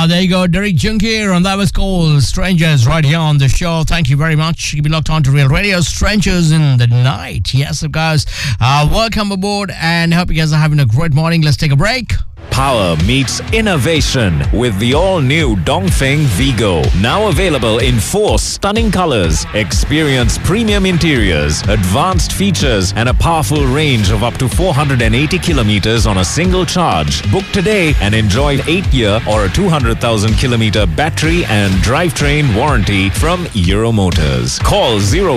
There you go, Derek Junkier, and that was called Strangers right here on the show. Thank you very much. You'll be locked on to Real Radio, Strangers in the Night. Yes, guys, welcome aboard and hope you guys are having a great morning. Let's take a break. Power meets innovation with the all-new Dongfeng Vigo. Now available in 4 stunning colors. Experience premium interiors, advanced features, and a powerful range of up to 480 kilometers on a single charge. Book today and enjoy 8-year or a 200,000-kilometer battery and drivetrain warranty from Euro Motors. Call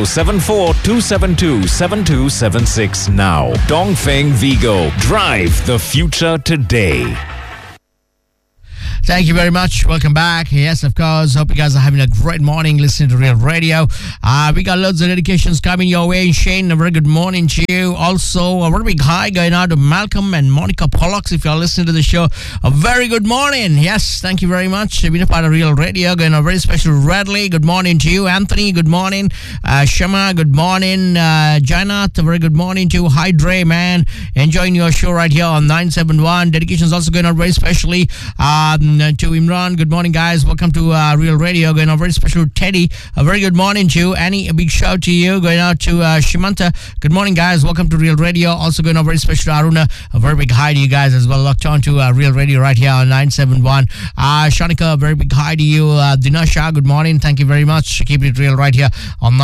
074-272-7276 now. Dongfeng Vigo. Drive the future today. Thank you very much. Welcome back. Yes, of course. Hope you guys are having a great morning listening to Real Radio. We got loads of dedications coming your way. Shane, a very good morning to you. Also, a very big hi going out to Malcolm and Monica Pollocks. If you're listening to the show, a very good morning. Yes, thank you very much. You've been a part of Real Radio. Going a very special Radley. Good morning to you. Anthony, good morning. Shama, good morning. Janat, a very good morning to you. Hi, Dre, man. Enjoying your show right here on 971. Dedications also going out very specially. To Imran, good morning, guys. Welcome to Real Radio. Going on very special Teddy. A very good morning to you. Annie, a big shout to you. Going out to Shimanta. Good morning, guys. Welcome to Real Radio. Also going on very special to Aruna. A very big hi to you guys as well. Locked on to Real Radio right here on 971. Shanika, a very big hi to you. Dinasha, good morning. Thank you very much. Keep it real right here on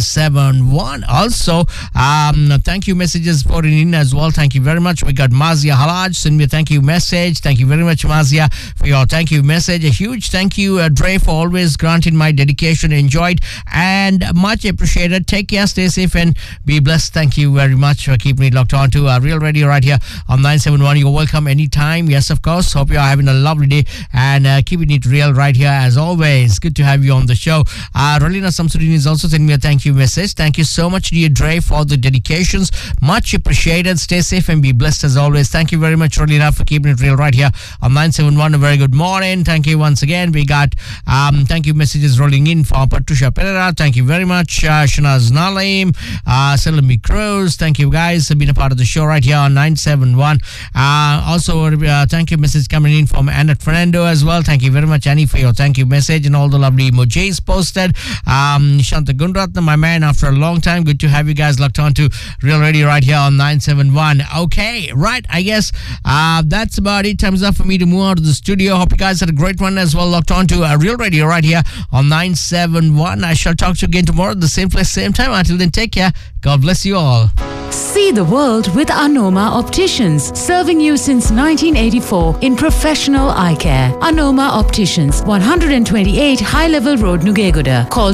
971. Also, thank you messages pouring in as well. Thank you very much. We got Mazia Halaj. Send me a thank you message. Thank you very much, Mazia, for your thank you message. A huge thank you, Dre, for always granting my dedication. Enjoyed and much appreciated. Take care, stay safe, and be blessed. Thank you very much for keeping me locked on to Real Radio right here on 971. You're welcome anytime. Yes, of course. Hope you're having a lovely day and keeping it real right here as always. Good to have you on the show. Rolina Samsudin is also sending me a thank you message. Thank you so much, dear Dre, for the dedications. Much appreciated. Stay safe and be blessed as always. Thank you very much, Rolina, for keeping it real right here on 971. A very good morning. Thank you once again. We got thank you messages rolling in from Patricia Pereira. Thank you very much. Shanaz Nalim, Salami Cruz. Thank you guys for being a part of the show right here on 971. Also, thank you message coming in from Annette Fernando as well. Thank you very much, Annie, for your thank you message and all the lovely emojis posted. Shanta Gunratna, my man, after a long time. Good to have you guys locked on to Real Radio right here on 971. Okay, right. I guess that's about it. Time's up for me to move out of the studio. Hope you guys had a great one as well. Locked on to Real Radio right here on 971. I shall talk to you again tomorrow at the same place, same time. Until then, take care. God bless you all. See the world with Anoma Opticians, serving you since 1984 in professional eye care. Anoma Opticians, 128 High Level Road, Nugegoda. Call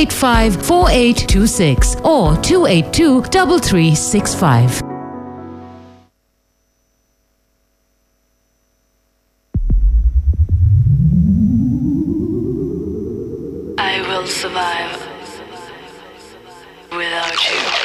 285-4826 or 282-3365. I will survive without you.